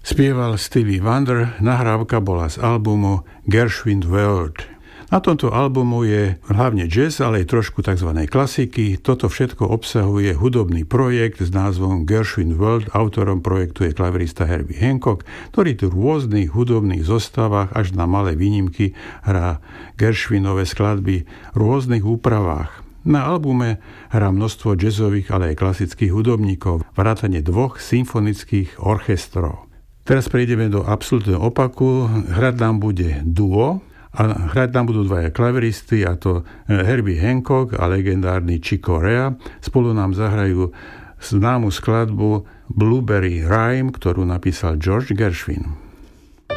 spieval Stevie Wonder, nahrávka bola z albumu Gershwin World. Na tomto albumu je hlavne jazz, ale aj trošku tzv. Klasiky. Toto všetko obsahuje hudobný projekt s názvom Gershwin World. Autorom projektu je klavirista Herbie Hancock, ktorý v rôznych hudobných zostavách až na malé výnimky hrá Gershwinové skladby v rôznych úpravách. Na albume hrá množstvo jazzových, ale aj klasických hudobníkov, vrátane 2 symfonických orchestrov. Teraz prejdeme do absolútneho opaku. Hrať nám bude duo, a hrať tam budú 2 klaviristy, a to Herbie Hancock a legendárny Chick Corea. Spolu nám zahrajú známu skladbu Blueberry Rhyme, ktorú napísal George Gershwin.